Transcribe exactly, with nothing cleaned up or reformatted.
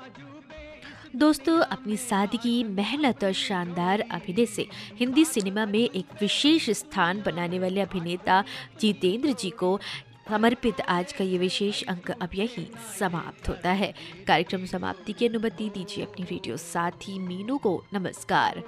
दोस्तों, अपनी सादगी, मेहनत और शानदार अभिनय से हिंदी सिनेमा में एक विशेष स्थान बनाने वाले अभिनेता जितेंद्र जी को समर्पित आज का ये विशेष अंक अब यहीं समाप्त होता है। कार्यक्रम समाप्ति की अनुमति दीजिए अपनी रेडियो साथी मीनू को। नमस्कार।